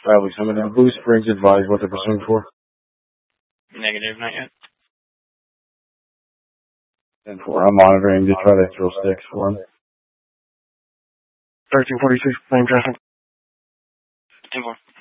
Bradley coming in. Blue Springs advised what they're pursuing for. Negative, not yet. 10-4. I'm monitoring to try to throw sticks for him. 1346, flame traffic. 10-4.